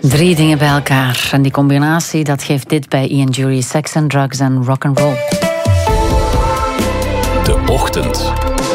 3 dingen bij elkaar. En die combinatie, dat geeft dit bij Ian Jury: Sex and Drugs en Rock'n'Roll. De Ochtend.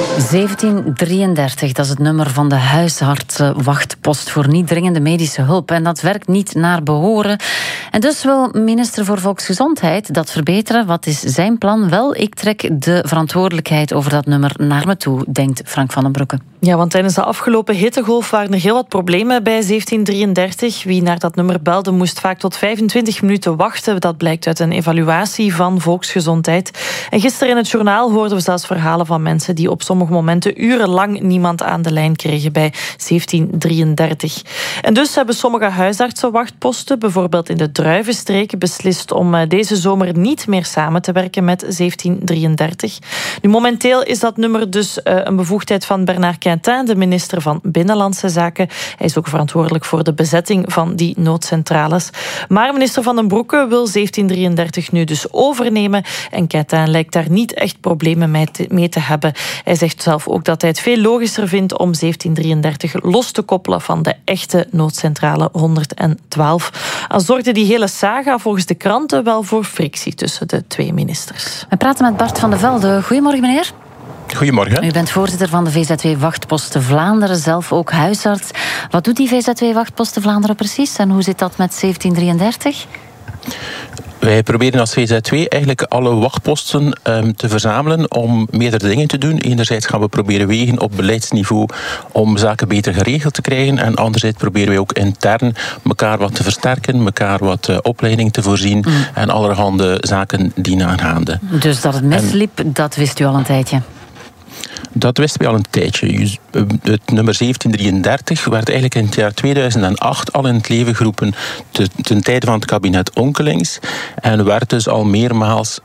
1733, dat is het nummer van de huisartsenwachtpost voor niet dringende medische hulp. En dat werkt niet naar behoren. En dus wil minister voor Volksgezondheid dat verbeteren. Wat is zijn plan? Wel, ik trek de verantwoordelijkheid over dat nummer naar me toe, denkt Frank van den Broeke. Ja, want tijdens de afgelopen hittegolf waren er heel wat problemen bij 1733. Wie naar dat nummer belde moest vaak tot 25 minuten wachten. Dat blijkt uit een evaluatie van Volksgezondheid. En gisteren in het journaal hoorden we zelfs verhalen van mensen die op sommige momenten urenlang niemand aan de lijn kregen bij 1733. En dus hebben sommige huisartsenwachtposten, bijvoorbeeld in de Druivenstreken, beslist om deze zomer niet meer samen te werken met 1733. Nu, momenteel is dat nummer dus een bevoegdheid van Bernard Quintin, de minister van Binnenlandse Zaken. Hij is ook verantwoordelijk voor de bezetting van die noodcentrales. Maar minister Van den Broeke wil 1733 nu dus overnemen. En Quintin lijkt daar niet echt problemen mee te hebben. Hij zegt zelf ook dat hij het veel logischer vindt om 1733 los te koppelen van de echte noodcentrale 112. Al zorgde die hele saga volgens de kranten wel voor frictie tussen de twee ministers. We praten met Bart van de Velde. Goedemorgen, meneer. Goedemorgen. U bent voorzitter van de VZW Wachtposten Vlaanderen, zelf ook huisarts. Wat doet die VZW Wachtposten Vlaanderen precies en hoe zit dat met 1733? Wij proberen als VZW eigenlijk alle wachtposten te verzamelen om meerdere dingen te doen. Enerzijds gaan we proberen wegen op beleidsniveau om zaken beter geregeld te krijgen. En anderzijds proberen wij ook intern elkaar wat te versterken, elkaar wat opleiding te voorzien en allerhande zaken die aangaande. Dus dat het misliep, dat wist u al een tijdje? Dat wisten we al een tijdje. Het nummer 1733 werd eigenlijk in het jaar 2008 al in het leven geroepen ten tijde van het kabinet Onkelings. En werd dus al meermaals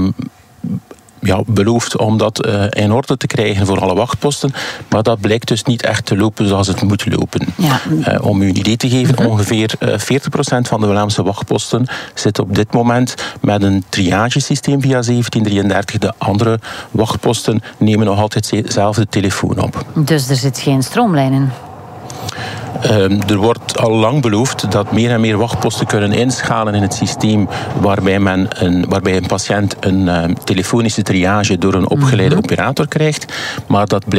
beloofd om dat in orde te krijgen voor alle wachtposten. Maar dat blijkt dus niet echt te lopen zoals het moet lopen. Ja. Om u een idee te geven, ongeveer 40% van de Vlaamse wachtposten zit op dit moment met een triagesysteem via 1733. De andere wachtposten nemen nog altijd zelf de telefoon op. Dus er zit geen stroomlijn in? Er wordt al lang beloofd dat meer en meer wachtposten kunnen inschalen in het systeem waarbij een patiënt een telefonische triage door een opgeleide operator krijgt. Maar dat blijkt